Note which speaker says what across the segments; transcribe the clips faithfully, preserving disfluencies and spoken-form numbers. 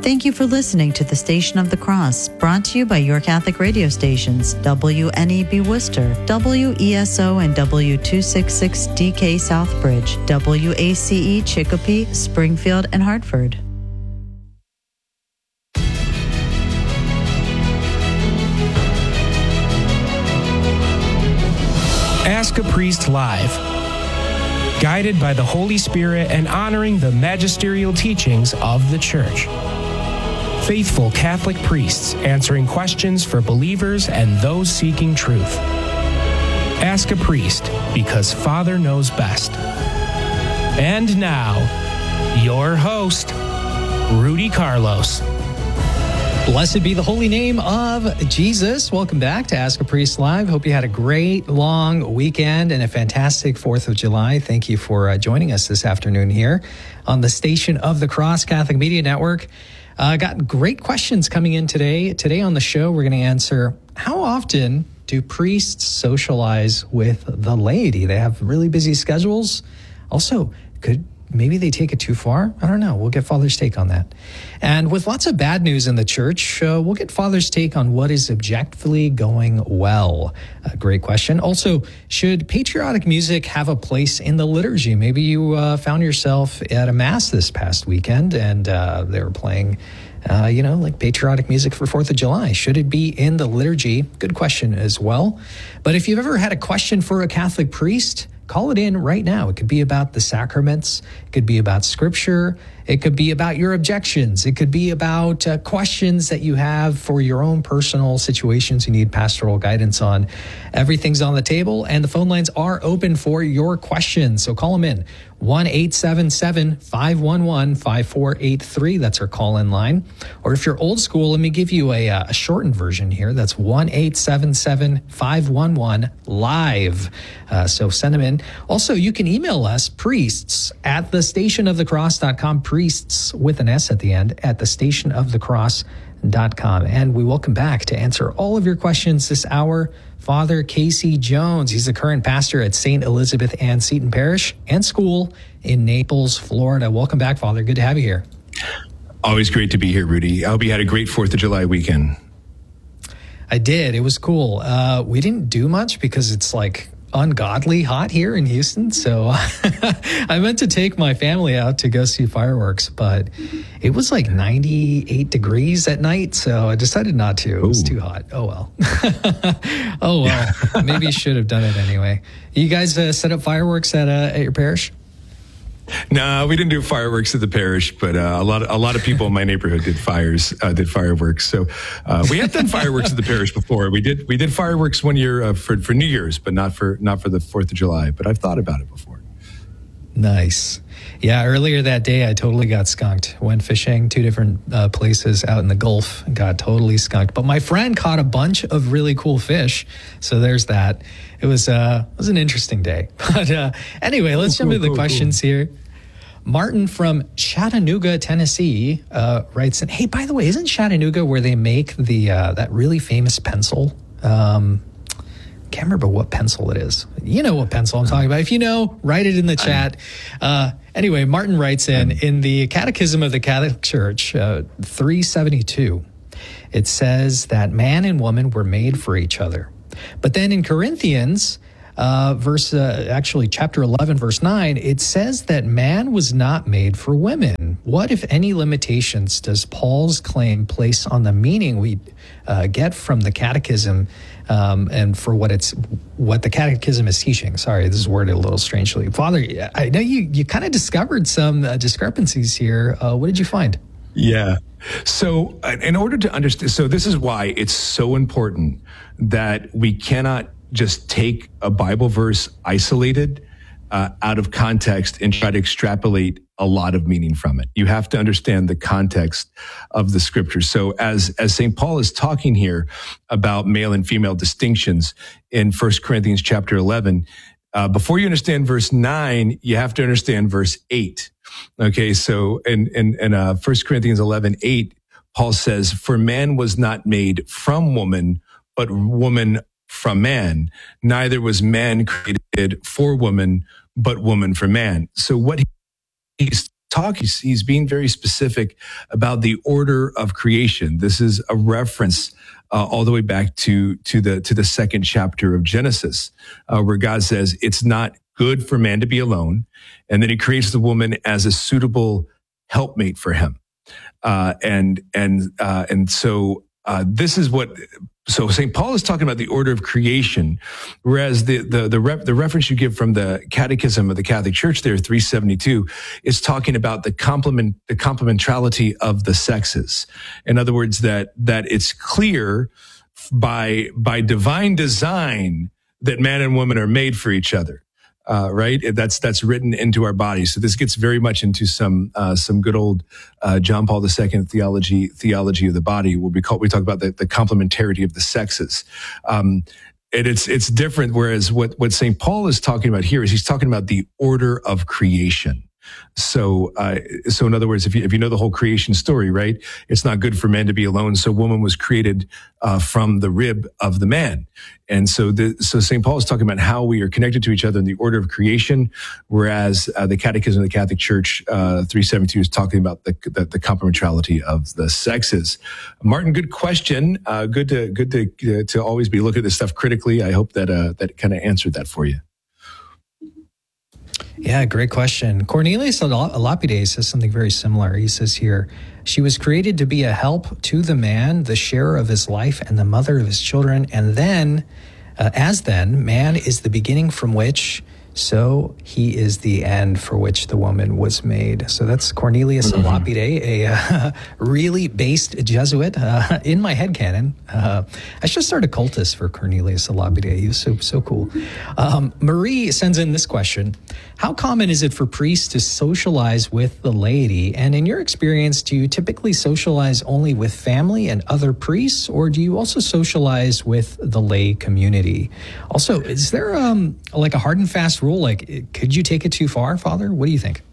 Speaker 1: Thank you for listening to the Station of the Cross, brought to you by your Catholic radio stations, W N E B Worcester, W E S O and W two sixty-six D K Southbridge, W A C E Chicopee, Springfield, and Hartford.
Speaker 2: Ask a Priest Live. Guided by the Holy Spirit and honoring the magisterial teachings of the Church. Faithful Catholic priests answering questions for believers and those seeking truth. Ask a Priest, because Father knows best. And now, your host, Rudy Carlos.
Speaker 3: Blessed be the holy name of Jesus. Welcome back to Ask a Priest Live. Hope you had a great long weekend and a fantastic fourth of July. Thank you for uh, joining us this afternoon here on the Station of the Cross Catholic Media Network. Uh, got great questions coming in today. Today on the show, we're going to answer, how often do priests socialize with the laity? They have really busy schedules. Also, could maybe they take it too far? I don't know. We'll get Father's take on that. And with lots of bad news in the church, uh, we'll get Father's take on what is objectively going well. A great question. Also, should patriotic music have a place in the liturgy? Maybe you uh, found yourself at a mass this past weekend and uh, they were playing, uh, you know, like patriotic music for fourth of July. Should it be in the liturgy? Good question as well. But if you've ever had a question for a Catholic priest, call it in right now. It could be about the sacraments. It could be about scripture. It could be about your objections. It could be about uh, questions that you have for your own personal situations you need pastoral guidance on. Everything's on the table, and the phone lines are open for your questions. So call them in. one eight seven seven, five one one, five four eight three. That's our call-in line. Or if you're old school, let me give you a, a shortened version here. That's one eight seven seven, five one one, live. Uh, so send them in. Also, you can email us, priests at the station of the cross dot com, priests with an S at the end, at the station of the cross dot com. And we welcome back to answer all of your questions this hour, Father Casey Jones. He's the current pastor at Saint Elizabeth Ann Seton Parish and School in Naples, Florida. Welcome back, Father. Good to have you here.
Speaker 4: Always great to be here, Rudy. I hope you had a great fourth of July weekend.
Speaker 3: I did. It was cool. Uh, we didn't do much because it's like ungodly hot here in Houston. So I meant to take my family out to go see fireworks, but it was like ninety-eight degrees at night. So I decided not to. It was Ooh. too hot. Oh, well. oh, well. Maybe you should have done it anyway. You guys uh, set up fireworks at, uh, at your parish?
Speaker 4: No, we didn't do fireworks at the parish, but uh, a lot of a lot of people in my neighborhood did fires, uh, did fireworks. So uh, we have done fireworks at the parish before. We did we did fireworks one year uh, for for New Year's, but not for not for the Fourth of July. But I've thought about it before.
Speaker 3: Nice. Yeah, earlier that day, I totally got skunked. Went fishing, two different uh, places out in the Gulf, and got totally skunked. But my friend caught a bunch of really cool fish, so there's that. It was uh, it was an interesting day. But uh, anyway, let's jump into the questions here. Martin from Chattanooga, Tennessee, uh, writes in, hey, by the way, isn't Chattanooga where they make the uh, that really famous pencil? Um, can't remember what pencil it is. You know what pencil I'm talking about. If you know, write it in the chat. Uh, anyway, Martin writes in, in the Catechism of the Catholic Church, uh, three seventy-two, it says that man and woman were made for each other. But then in Corinthians, uh, verse uh, actually chapter eleven, verse nine, it says that man was not made for women. What, if any, limitations does Paul's claim place on the meaning we uh, get from the Catechism um, and for what it's what the Catechism is teaching? Sorry, this is worded a little strangely. Father, I know you you kind of discovered some uh, discrepancies here. Uh, what did you find?
Speaker 4: Yeah. So in order to understand, so this is why it's so important that we cannot just take a Bible verse isolated uh, out of context and try to extrapolate a lot of meaning from it. You have to understand the context of the scripture. So as, as Saint Paul is talking here about male and female distinctions in First Corinthians chapter eleven, uh, before you understand verse nine, you have to understand verse eight. Okay, so in, in, in uh, First Corinthians eleven, eight, Paul says, for man was not made from woman, but woman from man. Neither was man created for woman, but woman for man. So what he's talking, he's, he's being very specific about the order of creation. This is a reference uh, all the way back to to the to the second chapter of Genesis, uh, where God says it's not good for man to be alone, and then He creates the woman as a suitable helpmate for him. Uh, and and uh, and so uh, this is what. So Saint Paul is talking about the order of creation, whereas the the the, ref, the reference you give from the Catechism of the Catholic Church there, three seventy-two, is talking about the complement the complementarity of the sexes. In other words, that that it's clear by by divine design that man and woman are made for each other. Uh, right, that's that's written into our bodies. So this gets very much into some uh, some good old uh, John Paul the Second theology theology of the body. What we call we talk about the, the complementarity of the sexes, um, and it's it's different. Whereas what what Saint Paul is talking about here is he's talking about the order of creation. So, uh, so in other words, if you, if you know the whole creation story, right, it's not good for man to be alone. So woman was created, uh, from the rib of the man. And so the, so Saint Paul is talking about how we are connected to each other in the order of creation, whereas, uh, the Catechism of the Catholic Church, uh, three seventy-two is talking about the, the, the complementarity of the sexes. Martin, good question. Uh, good to, good to, uh, to always be looking at this stuff critically. I hope that, uh, that kind of answered that for you.
Speaker 3: Yeah, great question. Cornelius a Lapide says something very similar. He says here, she was created to be a help to the man, the sharer of his life and the mother of his children. And then, uh, as then, man is the beginning from which, so he is the end for which the woman was made. So that's Cornelius mm-hmm. Lapide, a uh, really based Jesuit uh, in my headcanon. Uh, I should start a cultus for Cornelius Lapide. He was so, so cool. Um, Marie sends in this question. How common is it for priests to socialize with the laity? And in your experience, do you typically socialize only with family and other priests, or do you also socialize with the lay community? Also, is there um, like a hard and fast rule? Like, could you take it too far, Father? What do you think?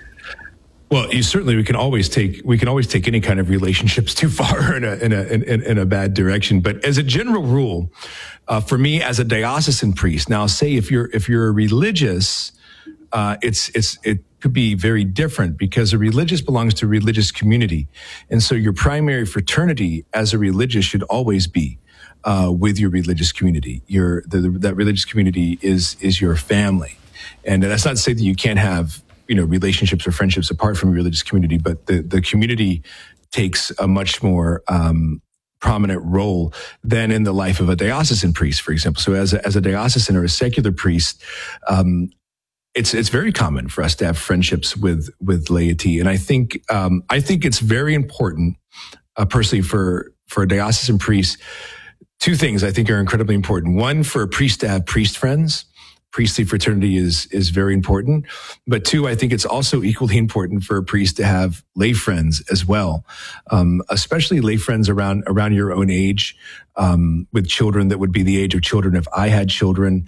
Speaker 4: Well, you certainly we can always take we can always take any kind of relationships too far in a in a in, in a bad direction. But as a general rule, uh, for me as a diocesan priest, now say if you're if you're a religious. Uh, it's, it's, it could be very different because a religious belongs to a religious community. And so your primary fraternity as a religious should always be, uh, with your religious community. Your, the, the, that religious community is, is your family. And that's not to say that you can't have, you know, relationships or friendships apart from your religious community, but the, the community takes a much more, um, prominent role than in the life of a diocesan priest, for example. So as a, as a diocesan or a secular priest, um, It's it's very common for us to have friendships with with laity, and I think um, I think it's very important, uh, personally, for for a diocesan priest. Two things I think are incredibly important. One, for a priest to have priest friends. Priestly fraternity is is very important. But two, I think it's also equally important for a priest to have lay friends as well, um, especially lay friends around around your own age, um, with children that would be the age of children if I had children.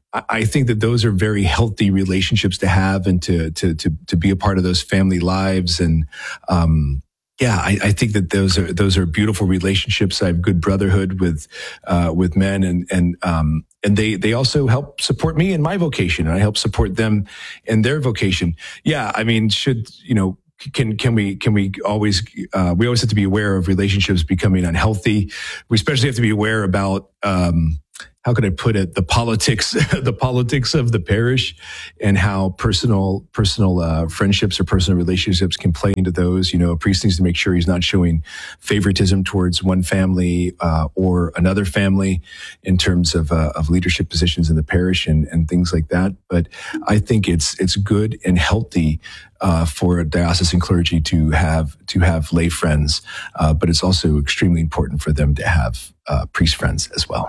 Speaker 4: I think that those are very healthy relationships to have and to to to to be a part of those family lives. And um, yeah, I, I think that those are those are beautiful relationships. I have good brotherhood with uh, with men, and and um, and they they also help support me in my vocation, and I help support them in their vocation. Yeah, I mean, should you know. Can can we can we always uh, we always have to be aware of relationships becoming unhealthy. We especially have to be aware about um, how can I put it, the politics, the politics of the parish, and how personal, personal, uh, friendships or personal relationships can play into those. You know, a priest needs to make sure he's not showing favoritism towards one family, uh, or another family in terms of, uh, of leadership positions in the parish and, and things like that. But I think it's, it's good and healthy, uh, for a diocesan clergy to have, to have lay friends. Uh, but it's also extremely important for them to have, uh, priest friends as well.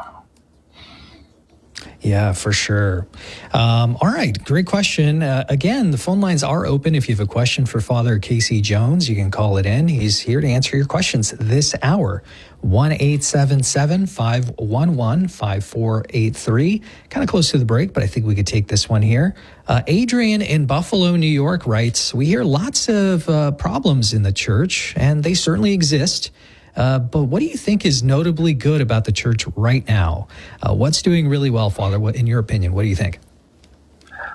Speaker 3: Yeah, for sure. Um, all right, great question. Uh, again, the phone lines are open. If you have a question for Father Casey Jones, you can call it in. He's here to answer your questions this hour. one eight seven seven, five one one, five four eight three. Kind of close to the break, but I think we could take this one here. Uh, Adrian in Buffalo, New York writes, we hear lots of uh, problems in the church, and they certainly exist. Uh, but what do you think is notably good about the church right now? Uh, what's doing really well, Father? What, in your opinion, what do you think?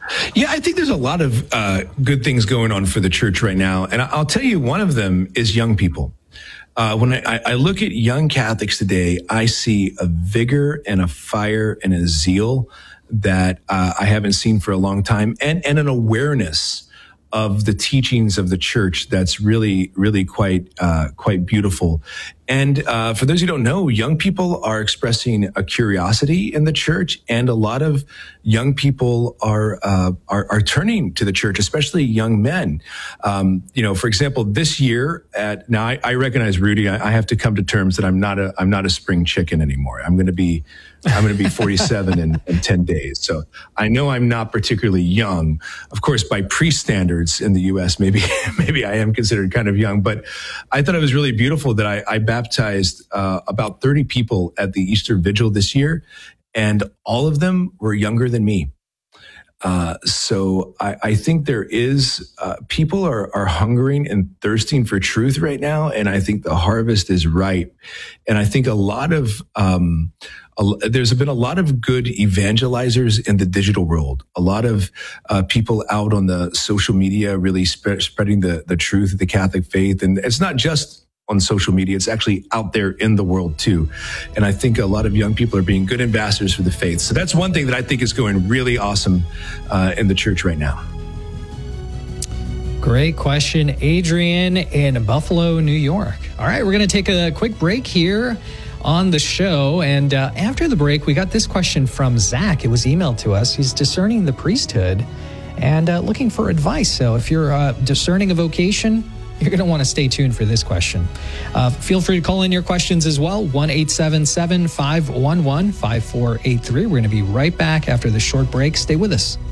Speaker 4: Yeah, I think there's a lot of uh, good things going on for the church right now. And I'll tell you, one of them is young people. Uh, when I, I look at young Catholics today, I see a vigor and a fire and a zeal that uh, I haven't seen for a long time, and, and an awareness of the teachings of the church that's really, really quite, uh, quite beautiful. And uh, for those who don't know, young people are expressing a curiosity in the church, and a lot of young people are uh, are, are turning to the church, especially young men. Um, you know, for example, this year at now, I, I recognize, Rudy, I, I have to come to terms that I'm not a I'm not a spring chicken anymore. I'm going to be I'm going to be forty-seven in, in ten days. So I know I'm not particularly young. Of course, by priest standards in the U S, maybe maybe I am considered kind of young. But I thought it was really beautiful that I, I baptized uh, about thirty people at the Easter Vigil this year, and all of them were younger than me. Uh, so I, I think there is, uh, people are, are hungering and thirsting for truth right now. And I think the harvest is ripe. And I think a lot of, um, a, there's been a lot of good evangelizers in the digital world. A lot of, uh, people out on the social media really spread, spreading the, the truth of the Catholic faith. And it's not just on social media, it's actually out there in the world too. And I think a lot of young people are being good ambassadors for the faith. So that's one thing that I think is going really awesome uh, in the church right now.
Speaker 3: Great question, Adrian in Buffalo, New York. All right, we're going to take a quick break here on the show. And uh, after the break, we got this question from Zach. It was emailed to us. He's discerning the priesthood and uh, looking for advice. So if you're uh, discerning a vocation, you're going to want to stay tuned for this question. Uh, feel free to call in your questions as well. one eight seven seven, five one one, five four eight three. We're going to be right back after the short break. Stay with us.